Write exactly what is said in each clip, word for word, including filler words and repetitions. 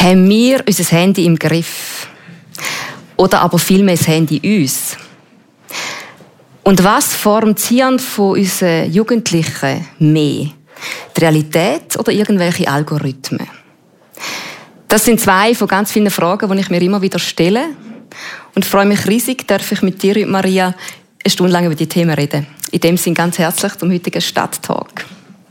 Haben wir unser Handy im Griff? Oder aber vielmehr das Handy uns? Und was formt das Hirn von unseren Jugendlichen mehr? Die Realität oder irgendwelche Algorithmen? Das sind zwei von ganz vielen Fragen, die ich mir immer wieder stelle. Und freue mich riesig, darf ich mit dir, Maria, eine Stunde lang über die Themen reden. In dem Sinne ganz herzlich zum heutigen Stadttalk.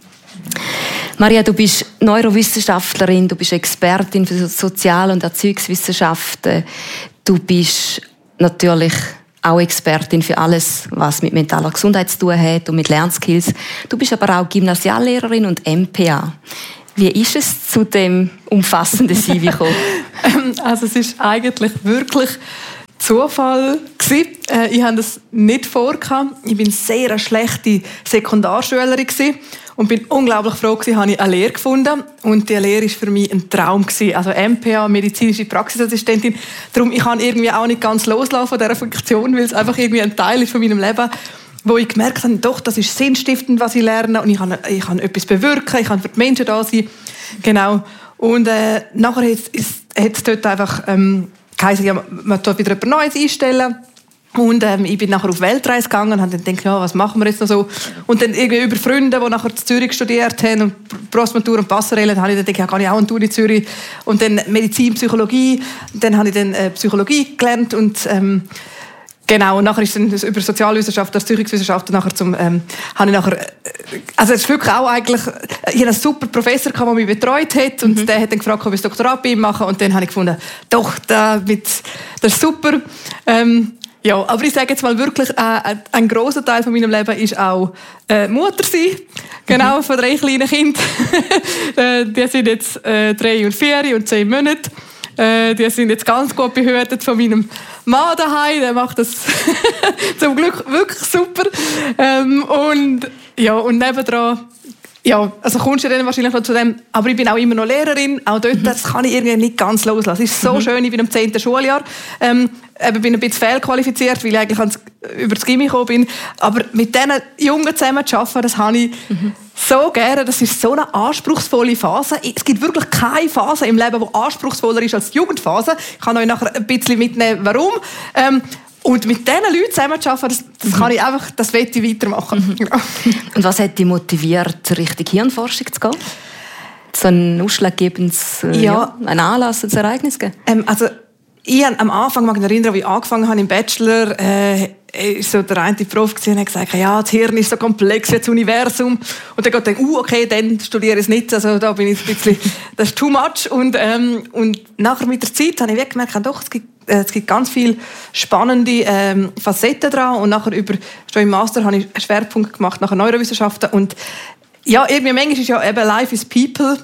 Maria, du bist Neurowissenschaftlerin, du bist Expertin für Sozial- und Erziehungswissenschaften. Du bist natürlich auch Expertin für alles, was mit mentaler Gesundheit zu tun hat und mit Lernskills. Du bist aber auch Gymnasiallehrerin und M P A. Wie ist es zu dem umfassenden C V gekommen? Also es ist eigentlich wirklich Zufall gewesen. Ich hatte das nicht vor. Ich war sehr eine schlechte Sekundarschülerin und bin unglaublich froh gewesen, habe ich eine Lehre gefunden. Und diese Lehre war für mich ein Traum gewesen. Also M P A, medizinische Praxisassistentin. Darum, ich kann irgendwie auch nicht ganz loslassen von dieser Funktion, weil es einfach irgendwie ein Teil ist von meinem Leben, wo ich gemerkt habe, doch, das ist sinnstiftend, was ich lerne. Und ich kann, ich kann etwas bewirken, ich kann für die Menschen da sein. Genau. Und äh, nachher hat es dort einfach ähm, geheißen, ja, man tut wieder etwas Neues einstellen. Und ähm, ich bin nachher auf Weltreise gegangen und habe dann gedacht, ja, was machen wir jetzt noch so? Und dann irgendwie über Freunde, die nachher in Zürich studiert haben und Postmatur und Passerelle, dann habe ich dann gedacht, ja, kann ich auch eine Tour in Zürich. Und dann Medizin, Psychologie. Und dann habe ich dann äh, Psychologie gelernt und ähm, genau, und nachher ist dann über Sozialwissenschaft, Erziehungswissenschaft, und nachher zum, ähm, habe ich nachher, also es ist wirklich auch eigentlich, ich hatte einen super Professor, der mich betreut hat, und mhm. der hat dann gefragt, ob ich das Doktorat bei ihm mache, und dann habe ich gefunden, doch, das ist super. Ähm, ja, aber ich sage jetzt mal wirklich, äh, ein grosser Teil von meinem Leben ist auch äh, Mutter sein. Genau, von drei kleinen Kindern. äh, die sind jetzt äh, drei und vier und zehn Monate. Äh, die sind jetzt ganz gut behütet von meinem Mann daheim. Der macht das zum Glück wirklich super. Ähm, und ja, und nebendran, ja, also kommst du dann wahrscheinlich noch zu dem, aber ich bin auch immer noch Lehrerin, auch dort, mhm. das kann ich irgendwie nicht ganz loslassen. Es ist so mhm. schön, ich bin im zehnten Schuljahr, ähm, ich bin ein bisschen fehlqualifiziert, weil ich eigentlich ans, über das Gimmi gekommen bin, aber mit diesen Jungen zusammen zu arbeiten, das habe ich mhm. so gerne, das ist so eine anspruchsvolle Phase. Es gibt wirklich keine Phase im Leben, die anspruchsvoller ist als die Jugendphase. Ich kann euch nachher ein bisschen mitnehmen, warum. Ähm, Und mit diesen Leuten zusammenzuarbeiten, das, das kann ich einfach, das will ich weitermachen. Mhm. Und was hat dich motiviert, Richtung Hirnforschung zu gehen? So ein ausschlaggebendes äh, ja. ein Anlass, ein Ereignis gegeben? Ähm, also, ich am Anfang mag ich mich erinnern, als ich angefangen habe im Bachelor, äh, ist so der eine Prof und hat gesagt, ja, das Hirn ist so komplex wie das Universum. Und dann geht ich, uh, okay, dann studiere ich es nicht. Also da bin ich ein bisschen, das ist too much. Und, ähm, und nachher mit der Zeit habe ich gemerkt, doch, es gibt Es gibt ganz viele spannende ähm, Facetten dran. Und nachher über, schon im Master habe ich einen Schwerpunkt gemacht nach Neurowissenschaften. Und ja, irgendwie manchmal ist ja eben Life is People.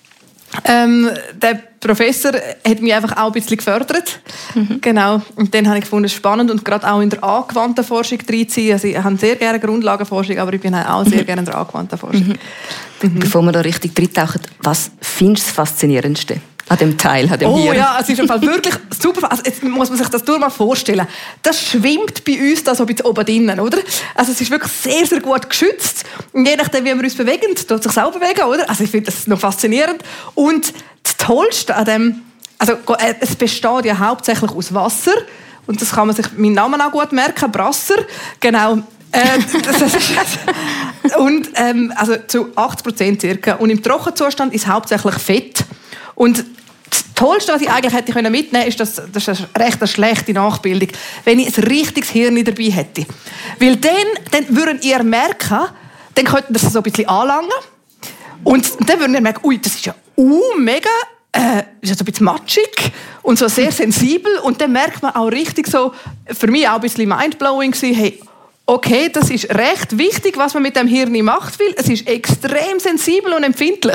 Ähm, der Professor hat mich einfach auch ein bisschen gefördert. Mhm. Genau. Und dann habe ich gefunden, es ist spannend und gerade auch in der angewandten Forschung reinziehen. Also ich habe sehr gerne Grundlagenforschung, aber ich bin auch sehr mhm. gerne in der angewandten Forschung. Mhm. Mhm. Bevor wir da richtig reintauchen, was findest du das Faszinierendste an dem Teil, an dem Oh Hirn? ja, es ist im Fall wirklich super. Also jetzt muss man sich das durch mal vorstellen. Das schwimmt bei uns da so ein bisschen oben drinnen, oder? Also es ist wirklich sehr, sehr gut geschützt. Und je nachdem, wie wir uns bewegen, tut sich auch bewegen, oder? Also ich finde das noch faszinierend. Und das Tollste an dem, also es besteht ja hauptsächlich aus Wasser. Und das kann man sich meinen Namen auch gut merken, Brasser. Genau. äh, das ist, und ähm, also zu achtzig Prozent circa. Und im Trockenzustand ist hauptsächlich Fett. Und das Tollste, was ich eigentlich hätte mitnehmen können, ist, dass das ist eine recht schlechte Nachbildung, wenn ich ein richtiges Hirn dabei hätte. Weil dann, dann würdet ihr merken, dann könnten das so ein bisschen anlangen. Und dann würden ihr merken, ui, das ist ja uh, mega, äh, ist ja so ein bisschen matschig und so sehr sensibel. Und dann merkt man auch richtig so, für mich auch ein bisschen mindblowing gewesen, hey, okay, das ist recht wichtig, was man mit dem Hirn macht, weil es ist extrem sensibel und empfindlich.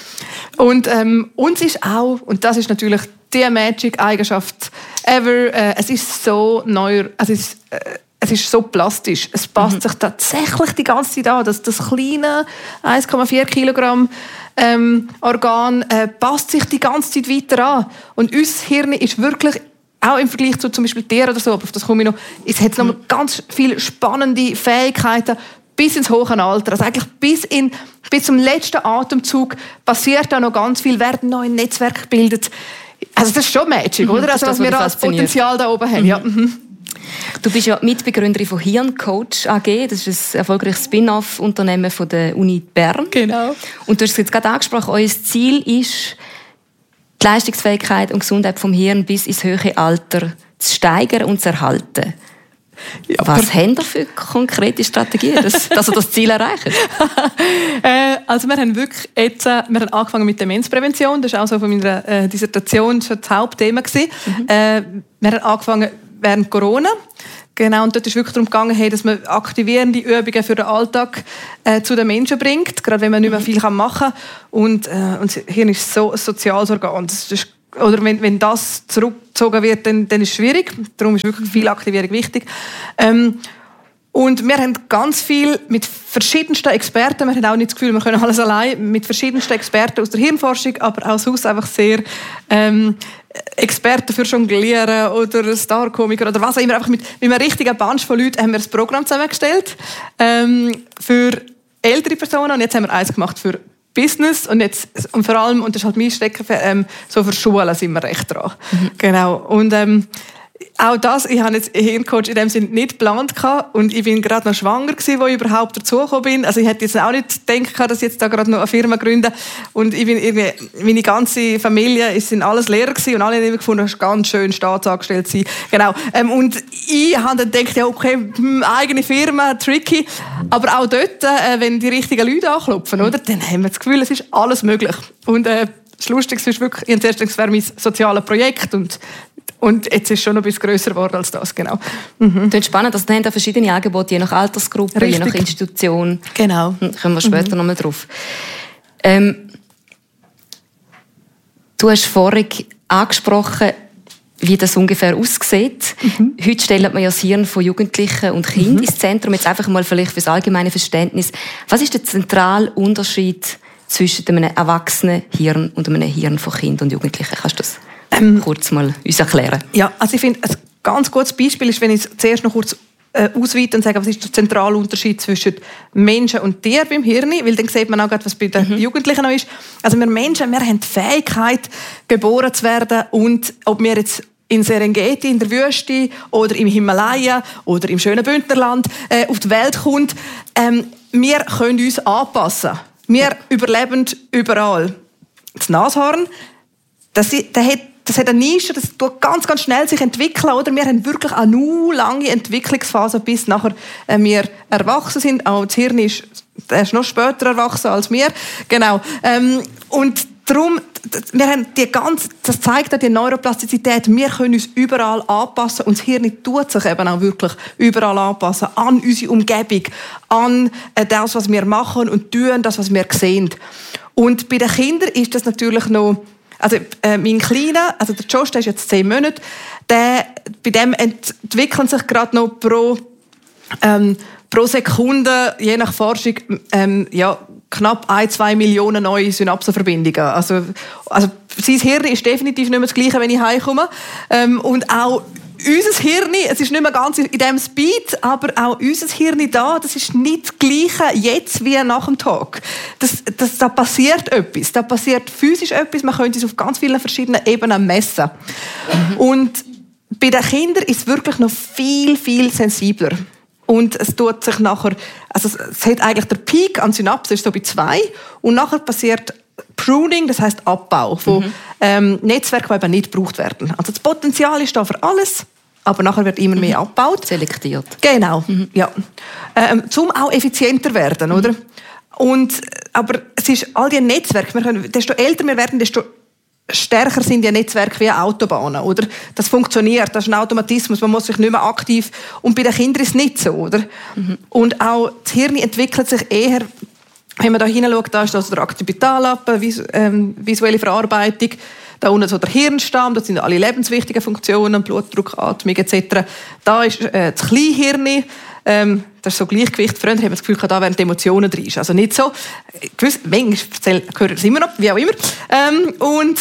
Und ähm, uns ist auch, und das ist natürlich die Magic-Eigenschaft ever, äh, es ist so neu, es ist, äh, es ist so plastisch. Es passt mhm. sich tatsächlich die ganze Zeit an, dass das kleine eins Komma vier Kilogramm ähm, Organ äh, passt sich die ganze Zeit weiter an. Und unser Hirn ist wirklich, auch im Vergleich zu zum Beispiel Tieren oder so, aber auf das komme ich noch, es hat noch ganz viele spannende Fähigkeiten, bis ins hohe Alter, also eigentlich bis in bis zum letzten Atemzug passiert da noch ganz viel, werden neue Netzwerke gebildet. Also das ist schon Magic, mhm, oder? Also was wir als Potenzial da oben haben. Mhm. Ja. Mhm. Du bist ja Mitbegründerin von Hirncoach A G. Das ist ein erfolgreiches Spin-off-Unternehmen von der Uni Bern. Genau. Und du hast es jetzt gerade angesprochen, euer Ziel ist, die Leistungsfähigkeit und Gesundheit vom Hirn bis ins höhere Alter zu steigern und zu erhalten. Ja, was haben wir für konkrete Strategien, dass, dass ihr das Ziel erreicht? äh, also wir haben wirklich jetzt, äh, wir haben angefangen mit Demenzprävention. Das war auch so von meiner äh, Dissertation schon das Hauptthema gewesen. Mhm. Äh, wir haben angefangen während Corona. Genau, und dort ist wirklich darum gegangen, hey, dass man aktivierende Übungen für den Alltag äh, zu den Menschen bringt, gerade wenn man nicht mehr viel machen kann. Und, äh, und das Hirn ist so ein soziales Organ. Das ist, oder wenn, wenn das zurückgezogen wird, dann, dann ist es schwierig. Darum ist wirklich viel Aktivierung wichtig. Ähm, und wir haben ganz viel mit verschiedensten Experten, wir haben auch nicht das Gefühl, wir können alles allein, mit verschiedensten Experten aus der Hirnforschung, aber auch sonst einfach sehr ähm, Experten für Jonglieren oder Star-Komiker oder was auch immer, einfach mit, mit einem richtigen Bunch von Leuten haben wir ein Programm zusammengestellt ähm, für ältere Personen und jetzt haben wir eins gemacht für Business und jetzt und vor allem, und das ist halt mein Stecken, ähm, so für Schulen sind wir recht dran. Mhm. Genau. Und ähm, auch das, ich habe jetzt Hirncoach in dem Sinne nicht geplant und ich bin gerade noch schwanger gewesen, wo ich überhaupt dazugekommen bin. Also ich hätte jetzt auch nicht gedacht, dass ich jetzt da gerade noch eine Firma gründe. Und ich bin irgendwie, meine ganze Familie, es sind alles Lehrer gewesen und alle haben immer gefunden, das ist ganz schön staatsangestellt sein. Genau. Ähm, und ich habe dann gedacht, ja okay, hm, eigene Firma, tricky. Aber auch dort, äh, wenn die richtigen Leute anklopfen, oder, dann haben wir das Gefühl, es ist alles möglich. Und äh, das Lustigste ist wirklich, ich habe zuerst gedacht, es wäre mein soziales Projekt und Und jetzt ist es schon noch ein bisschen grösser geworden als das, genau. Mhm. Das ist spannend, also, da haben da verschiedene Angebote, je nach Altersgruppe, Richtig. Je nach Institution. Genau. Da kommen wir später mhm. noch mal drauf. Ähm, du hast vorhin angesprochen, wie das ungefähr aussieht. Mhm. Heute stellt man ja das Hirn von Jugendlichen und Kindern mhm. ins Zentrum. Jetzt einfach mal vielleicht für das allgemeine Verständnis. Was ist der zentrale Unterschied zwischen einem erwachsenen Hirn und einem Hirn von Kindern und Jugendlichen? Kannst du das Ähm, kurz mal uns erklären? Ja, also ich finde, ein ganz gutes Beispiel ist, wenn ich es zuerst noch kurz äh, ausweite und sage, was ist der zentrale Unterschied zwischen Menschen und Tieren beim Hirn, weil dann sieht man auch gerade, was bei den mhm. Jugendlichen noch ist. Also wir Menschen, wir haben die Fähigkeit, geboren zu werden und ob wir jetzt in Serengeti, in der Wüste oder im Himalaya oder im schönen Bündnerland äh, auf die Welt kommt, ähm, wir können uns anpassen. Wir überleben überall. Das Nashorn, das, das hat Das hat eine Nische, das tut ganz, ganz schnell sich entwickeln, oder? Wir haben wirklich eine nur lange Entwicklungsphase, bis nachher äh, wir erwachsen sind. Auch das Hirn ist, er ist noch später erwachsen als wir. Genau. Ähm, und darum, wir haben die ganze, das zeigt auch die Neuroplastizität. Wir können uns überall anpassen und das Hirn tut sich eben auch wirklich überall anpassen. An unsere Umgebung, an äh, das, was wir machen und tun, das, was wir sehen. Und bei den Kindern ist das natürlich noch. Also äh, mein Kleiner, also der Josh, der ist jetzt zehn Monate, der, bei dem entwickeln sich gerade noch pro, ähm, pro Sekunde, je nach Forschung, ähm, ja, knapp ein, zwei Millionen neue Synapsenverbindungen. Also, also sein Hirn ist definitiv nicht mehr das Gleiche, wenn ich heimkomme. Ähm, und auch unser Hirn, es ist nicht mehr ganz in diesem Speed, aber auch unser Hirn da, das ist nicht das Gleiche jetzt wie nach dem Tag. Das, das, da passiert etwas, da passiert physisch etwas, man könnte es auf ganz vielen verschiedenen Ebenen messen. Mhm. Und bei den Kindern ist es wirklich noch viel, viel sensibler. Und es tut sich nachher, also es hat eigentlich der Peak an Synapsen ist so bei zwei und nachher passiert Pruning, das heisst Abbau von mhm. ähm, Netzwerken, die eben nicht gebraucht werden. Also das Potenzial ist da für alles, aber nachher wird immer mehr mhm. abgebaut. Selektiert. Genau, mhm. ja. Ähm, zum auch effizienter werden, oder? Und, aber es ist all die Netzwerke, wir können, desto älter wir werden, desto stärker sind die Netzwerke wie Autobahnen, oder? Das funktioniert, das ist ein Automatismus, man muss sich nicht mehr aktiv. Und bei den Kindern ist es nicht so, oder? Mhm. Und auch das Hirn entwickelt sich eher. Wenn man da hinschaut, da ist also der Occipitallappen, vis- ähm, visuelle Verarbeitung. Da unten so der Hirnstamm, das sind alle lebenswichtigen Funktionen, Blutdruck, Atmung et cetera. Da ist äh, das Kleinhirn, ähm, das ist so Gleichgewicht. Früher haben wir das Gefühl, da wären die Emotionen drin. Also nicht so. Gewiss, manchmal hören es immer noch, wie auch immer. Ähm, und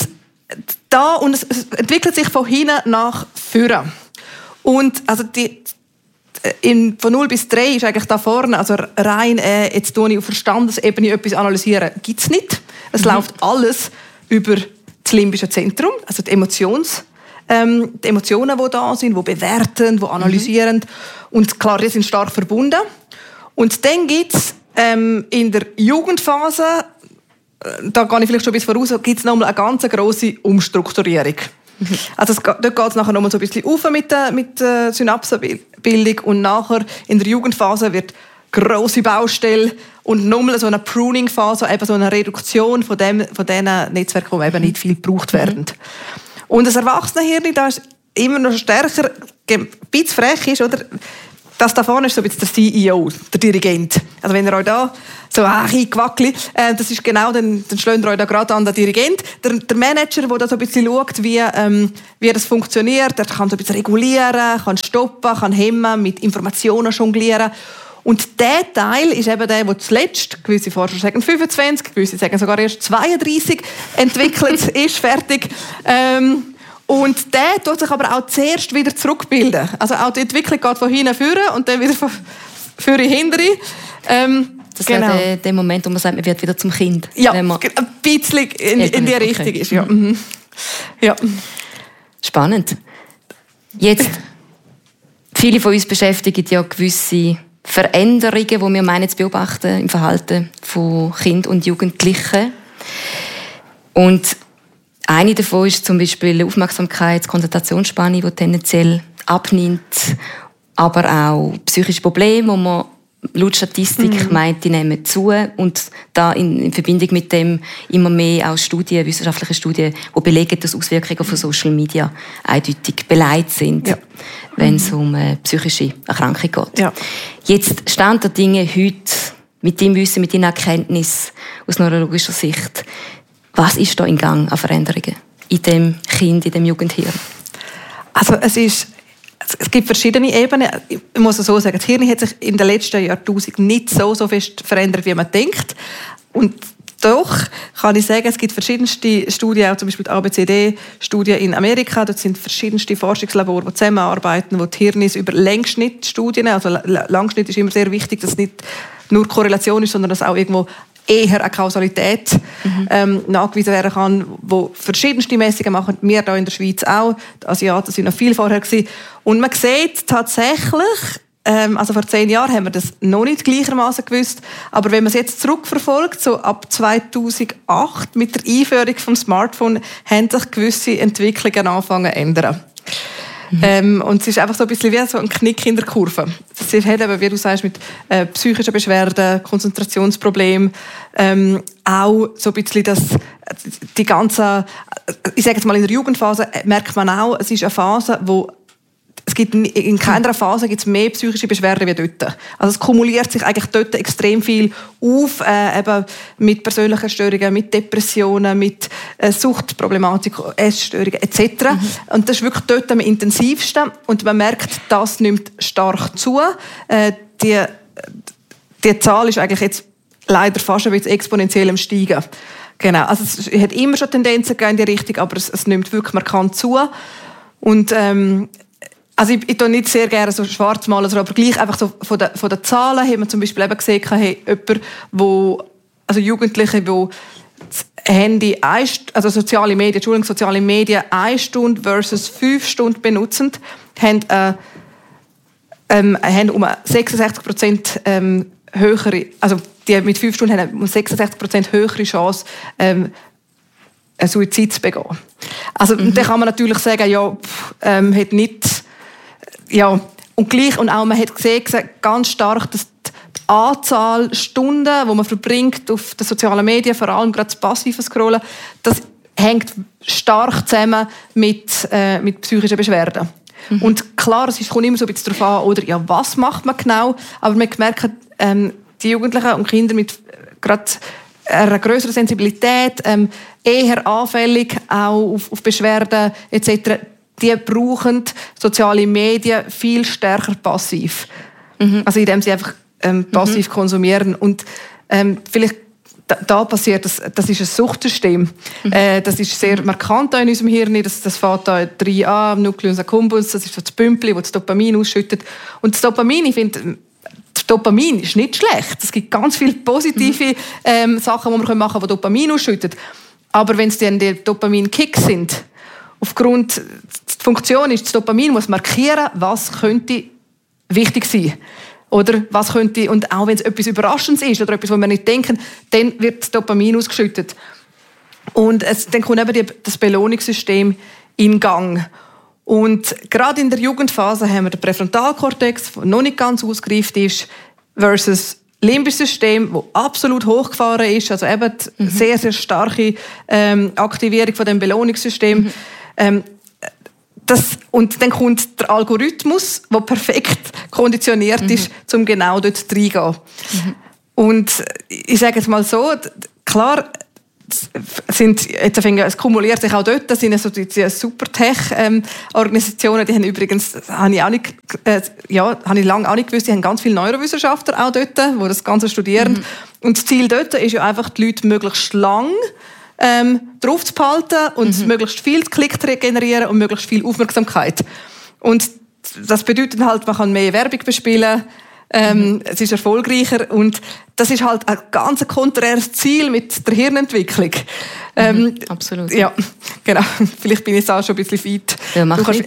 da, und es, es entwickelt sich von hinten nach vorne. Und also die in, von null bis drei ist eigentlich da vorne, also rein, äh, jetzt tue ich auf Verstandesebene etwas analysieren, gibt es nicht. Es mhm. läuft alles über das limbische Zentrum, also die, Emotions, ähm, die Emotionen, die da sind, die bewerten, die analysieren. Mhm. Und klar, die sind stark verbunden. Und dann gibt es ähm, in der Jugendphase, da gehe ich vielleicht schon ein bisschen voraus, gibt es nochmal eine ganz grosse Umstrukturierung. Mhm. Also es, dort geht es nachher nochmal so ein bisschen auf mit der, mit der Synapsenbildung und nachher in der Jugendphase wird grosse Baustelle und nochmal so eine Pruning-Phase, eben so eine Reduktion von, dem, von diesen Netzwerken, die eben nicht viel gebraucht werden. Mhm. Und das Erwachsenenhirn, das immer noch stärker, ein bisschen frech ist, oder? Das da vorne ist so ein bisschen der C E O, der Dirigent. Also wenn ihr euch da so ach, gewackelt, äh, das ist genau, dann, dann schlönt ihr euch da gerade an den Dirigent. Der, der Manager, der da so ein bisschen schaut, wie, ähm, wie das funktioniert, der kann so ein bisschen regulieren, kann stoppen, kann hemmen, mit Informationen jonglieren. Und der Teil ist eben der, der zuletzt, gewisse Forscher sagen fünfundzwanzig, gewisse sagen sogar erst zweiunddreißig, entwickelt ist, fertig. Ähm, Und der tut sich aber auch zuerst wieder zurückbilden. Also auch die Entwicklung geht von hinten vorne und dann wieder von vorne hinten. Ähm, das genau. wäre der, der Moment, wo man sagt, man wird wieder zum Kind. Ja, ein bisschen in, in die Richtung okay. ist. Ja. Mhm. Ja. Spannend. Jetzt, viele von uns beschäftigen ja gewisse Veränderungen, die wir meinen zu beobachten im Verhalten von Kindern und Jugendlichen. Und eine davon ist zum Beispiel Aufmerksamkeits-, Konzentrationsspanne, die tendenziell abnimmt, aber auch psychische Probleme, die man laut Statistik mhm. meint, die nehmen zu. Und da in, in Verbindung mit dem immer mehr auch Studien, wissenschaftliche Studien, die belegen, dass Auswirkungen von Social Media eindeutig beleidigt sind, ja. wenn es um eine psychische Erkrankung geht. Ja. Jetzt Stand der Dinge heute, mit dem Wissen, mit den Erkenntnissen aus neurologischer Sicht, was ist da in Gang an Veränderungen in dem Kind, in dem Jugendhirn? Also es ist, es gibt verschiedene Ebenen. Ich muss so sagen, das Hirn hat sich in den letzten Jahrtausenden nicht so, so fest verändert, wie man denkt. Und doch kann ich sagen, es gibt verschiedenste Studien, auch zum Beispiel die A B C D-Studie in Amerika. Dort sind verschiedenste Forschungslabore, die zusammenarbeiten, wo die Hirnis über Längsschnittstudien, also Langschnitt ist immer sehr wichtig, dass es nicht nur Korrelation ist, sondern dass auch irgendwo eher eine Kausalität mhm. ähm, nachgewiesen werden kann, wo verschiedenste Messungen machen. Wir hier in der Schweiz auch. Die Asiaten waren noch viel vorher gewesen. Und man sieht tatsächlich, ähm, also vor zehn Jahren haben wir das noch nicht gleichermaßen gewusst, aber wenn man es jetzt zurückverfolgt, so ab zweitausendacht mit der Einführung des Smartphone, haben sich gewisse Entwicklungen angefangen zu ändern. Mhm. Ähm, und es ist einfach so ein bisschen wie so ein Knick in der Kurve. Es hat eben, wie du sagst, mit äh, psychischen Beschwerden, Konzentrationsproblemen, ähm, auch so ein bisschen das, die ganze, ich sage jetzt mal in der Jugendphase, merkt man auch, es ist eine Phase, wo es gibt in keiner Phase gibt es mehr psychische Beschwerden wie dort. Also es kumuliert sich eigentlich dort extrem viel auf, äh, eben mit persönlichen Störungen, mit Depressionen, mit äh, Suchtproblematik, Essstörungen et cetera. Mhm. Und das ist wirklich dort am intensivsten. Und man merkt, das nimmt stark zu. Äh, die, die Zahl ist eigentlich jetzt leider fast ein bisschen exponentiell am Steigen. Genau. Also es hat immer schon Tendenzen in die Richtung, aber es, es nimmt wirklich markant zu. Und ähm, Also ich, ich tue nicht sehr gerne so schwarz malen, aber gleich einfach so von den, von den Zahlen haben wir zum Beispiel eben gesehen, hey, jemand, wo, also Jugendliche, die das Handy, also soziale Medien, Entschuldigung, soziale Medien eine Stunde versus fünf Stunden benutzen, haben, äh, ähm, haben um sechsundsechzig Prozent ähm, höhere, also die mit fünf Stunden haben um sechsundsechzig Prozent höhere Chance, ähm, einen Suizid zu begehen. Also mhm. dann kann man natürlich sagen, ja, pff, ähm, hat nicht Ja, und gleich, und auch man hat gesehen, ganz stark, dass die Anzahl Stunden, die man verbringt auf den sozialen Medien, vor allem gerade das passive Scrollen, das hängt stark zusammen mit, äh, mit psychischen Beschwerden. Mhm. Und klar, es kommt immer so ein bisschen darauf an, oder, ja, was macht man genau, aber man merkt, ähm, die Jugendlichen und Kinder mit äh, gerade einer grösseren Sensibilität, ähm, eher anfällig auch auf, auf Beschwerden et cetera, die brauchen soziale Medien viel stärker passiv. Mhm. Also indem sie einfach ähm, passiv mhm. konsumieren. Und ähm, vielleicht da, da passiert, das, das ist ein Suchtsystem. Mhm. Äh, das ist sehr markant in unserem Hirn. Das, das fängt da drei A, Nucleus accumbens, das ist so das Pümpli, das das Dopamin ausschüttet. Und das Dopamin, ich finde, das Dopamin ist nicht schlecht. Es gibt ganz viele positive ähm, Sachen, die man machen kann, die Dopamin ausschütten. Aber wenn es dann die Dopamin-Kicks sind, aufgrund der Funktion ist, das Dopamin muss markieren, was könnte wichtig sein. Oder was könnte, und auch wenn es etwas Überraschendes ist oder etwas, was wir nicht denken, dann wird das Dopamin ausgeschüttet. Und es, dann kommt eben die, das Belohnungssystem in Gang. Und gerade in der Jugendphase haben wir den Präfrontalkortex, der noch nicht ganz ausgereift ist, versus limbisches System, das absolut hochgefahren ist, also eben die mhm. sehr, sehr starke ähm, Aktivierung von dem Belohnungssystem. Mhm. Ähm, das, und dann kommt der Algorithmus, der perfekt konditioniert mhm. ist, um genau dort reingehen. Mhm. Und ich sage jetzt mal so, klar, sind, jetzt es kumuliert sich auch dort, das sind so die, die Super-Tech-Organisationen, die haben übrigens, das habe ich auch nicht, äh, ja, habe ich lange auch nicht gewusst, die haben ganz viele Neurowissenschaftler auch dort, die das Ganze studieren. Mhm. Und das Ziel dort ist ja einfach, die Leute möglichst lang ähm, drauf zu behalten und mhm. möglichst viel Klick zu generieren und möglichst viel Aufmerksamkeit. Und das bedeutet halt, man kann mehr Werbung bespielen, Ähm, mhm. es ist erfolgreicher und das ist halt ein ganz konträres Ziel mit der Hirnentwicklung. Ähm, mhm, absolut. Ja, genau. Vielleicht bin ich jetzt auch schon ein bisschen weit. Ja, mach kannst...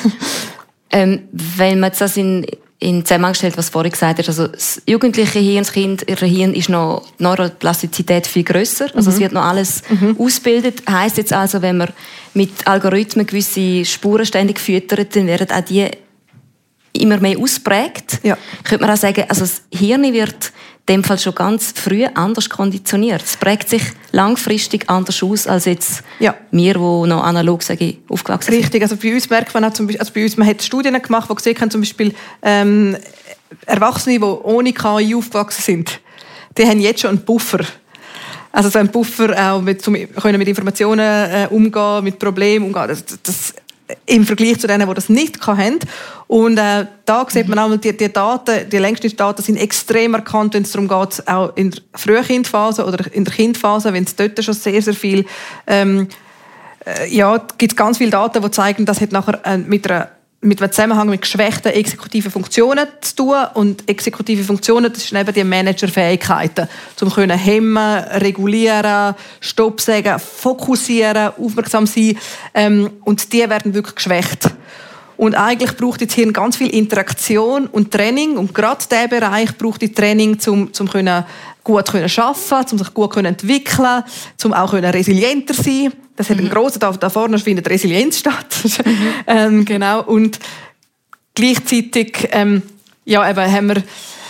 ähm, wenn man das in, in Zusammenhang stellt, was vorhin gesagt hast, also das jugendliche Hirn, das Kind, ihr Hirn ist noch, die Neuroplastizität viel grösser, also mhm. es wird noch alles mhm. ausgebildet. Heisst jetzt also, wenn man mit Algorithmen gewisse Spuren ständig füttert, dann werden auch die immer mehr ausprägt, ja. könnte man auch sagen, also das Hirn wird in dem Fall schon ganz früh anders konditioniert. Es prägt sich langfristig anders aus als jetzt ja. wir, die noch analog sage ich, aufgewachsen sind. Richtig, also bei uns merkt man auch zum Beispiel, also bei uns, man hat Studien gemacht, die gesehen haben, zum Beispiel ähm, Erwachsene, die ohne K I aufgewachsen sind, die haben jetzt schon einen Buffer. Also so einen Buffer auch mit, können mit Informationen äh, umgehen, mit Problemen umgehen. Das, das im Vergleich zu denen, die das nicht hatten. Und äh, da sieht man auch, die, die Daten, die Längsschnittdaten sind extrem erkannt, wenn es darum geht, auch in der Frühkindphase oder in der Kindphase, wenn es dort schon sehr, sehr viel, ähm, äh, ja, gibt es ganz viele Daten, die zeigen, das hat nachher äh, mit einer mit einem Zusammenhang mit geschwächten exekutiven Funktionen zu tun. Und exekutive Funktionen, das sind eben die Managerfähigkeiten, um können hemmen, regulieren, Stopp sagen, fokussieren, aufmerksam sein. Ähm, und die werden wirklich geschwächt. Und eigentlich braucht das Hirn ganz viel Interaktion und Training. Und gerade dieser Bereich braucht die Training, um, um können gut zu arbeiten, um sich gut zu entwickeln, um auch resilienter zu sein. Das hat einen grossen, da, da vorne findet Resilienz statt. Mhm. ähm, genau. Und gleichzeitig ähm, ja, eben haben wir,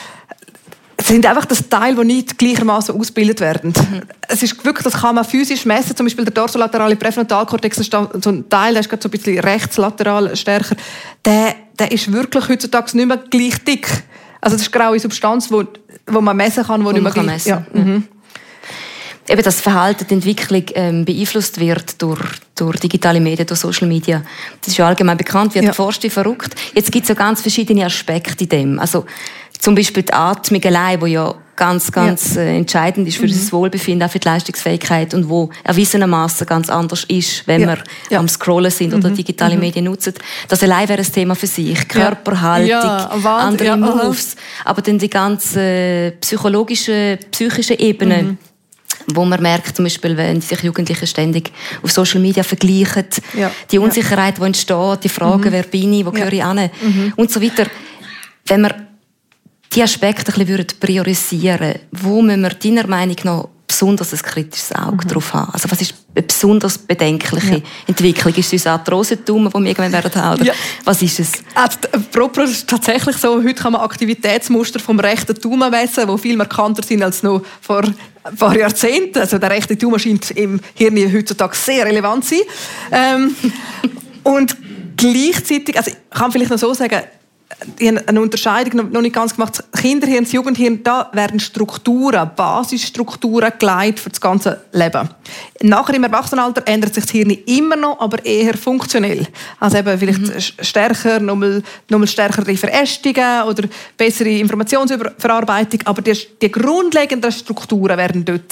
es sind einfach das Teil, die nicht gleichermaßen ausgebildet werden. Mhm. Es ist wirklich, das kann man physisch messen. Zum Beispiel der dorsolaterale Präfrontalkortex, so ein Teil, der ist gerade so ein bisschen rechtslateral stärker. Der, der ist wirklich heutzutage nicht mehr gleich dick. Also das ist graue Substanz, wo, wo man messen kann, wo, wo nicht mehr gleich... Messen. Ja. Mhm. Eben, dass Verhalten, die Entwicklung ähm, beeinflusst wird durch, durch digitale Medien, durch Social Media. Das ist ja allgemein bekannt, wird ja. forscht wie verrückt. Jetzt gibt es ja ganz verschiedene Aspekte in dem. Also zum Beispiel die Atmung allein, die ja ganz, ganz ja. äh, entscheidend ist für mhm. das Wohlbefinden, auch für die Leistungsfähigkeit und wo erwiesenermaßen ganz anders ist, wenn ja. wir ja. am Scrollen sind mhm. oder digitale mhm. Medien nutzen. Das allein wäre ein Thema für sich. Körperhaltung, ja. Ja, andere ja. Moves, aber dann die ganzen psychologischen, psychischen Ebenen, mhm. wo man merkt, zum Beispiel, wenn sich Jugendliche ständig auf Social Media vergleichen, ja. die Unsicherheit, die entsteht, die Fragen, mhm. wer bin ich, wo gehöre ich hin mhm. und so weiter. Wenn wir die Aspekte ein bisschen priorisieren würden, wo müssen wir deiner Meinung nach besonders ein kritisches Auge mhm. drauf haben? Also was ist eine besonders bedenkliche ja. Entwicklung? Ist es unser Arthrosetum, das wir irgendwann werden haben? Ja. Was ist es? Also, apropos, ist tatsächlich so, heute kann man Aktivitätsmuster vom rechten Daumen messen, die viel markanter sind als noch vor ein paar Jahrzehnten. Also der rechte Daumen scheint im Hirn heutzutage sehr relevant zu sein. Ähm, und gleichzeitig, also ich kann vielleicht noch so sagen, ich habe eine Unterscheidung noch nicht ganz gemacht. Das Kinderhirn, das Jugendhirn, da werden Strukturen, Basisstrukturen geleitet für das ganze Leben. Nachher im Erwachsenenalter ändert sich das Hirn immer noch, aber eher funktionell. Also eben vielleicht mhm. stärker, nochmal, nochmal stärkere Verästungen oder bessere Informationsverarbeitung. Aber die, die grundlegenden Strukturen werden dort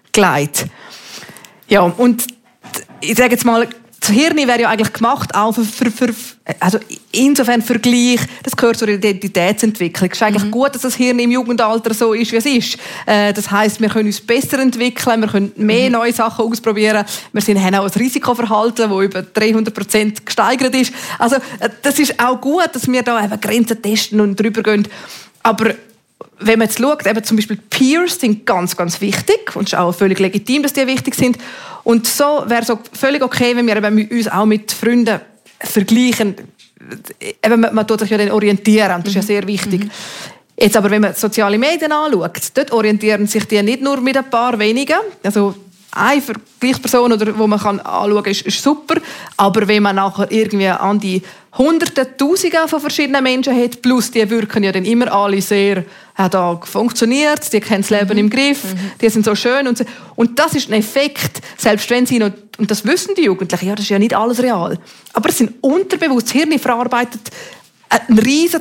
gelegt. Ja, und ich sage jetzt mal, das Hirn wäre ja eigentlich gemacht, auch für, für, für also insofern Vergleich, das gehört zur Identitätsentwicklung. Es ist eigentlich mhm. gut, dass das Hirn im Jugendalter so ist, wie es ist. Äh, das heisst, wir können uns besser entwickeln, wir können mehr mhm. neue Sachen ausprobieren. Wir sind, haben auch ein Risikoverhalten, das über dreihundert Prozent gesteigert ist. Also äh, das ist auch gut, dass wir da eben Grenzen testen und drüber gehen. Aber wenn man jetzt schaut, eben zum Beispiel Peers sind ganz, ganz wichtig und es ist auch völlig legitim, dass die wichtig sind. Und so wäre es völlig okay, wenn wir eben uns auch mit Freunden vergleichen. Eben, man, man tut sich ja dann orientieren, das ist ja sehr wichtig. Mhm. Jetzt aber, wenn man soziale Medien anschaut, dort orientieren sich die nicht nur mit ein paar wenigen. Also eine Vergleichsperson, oder, wo man kann anschauen kann, ist, ist super. Aber wenn man nachher irgendwie an die Hunderte, Tausende von verschiedenen Menschen hat, plus die wirken ja dann immer alle sehr, ja, da funktioniert, die kennen das Leben mhm. im Griff, mhm. die sind so schön. Und, so. Und das ist ein Effekt, selbst wenn sie noch, und das wissen die Jugendlichen, ja, das ist ja nicht alles real. Aber es sind unterbewusst, das Hirn verarbeitet einen riesen